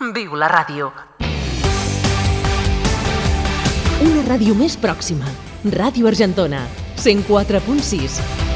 Viu la ràdio. Una ràdio més pròxima. Ràdio Argentona, 104.6.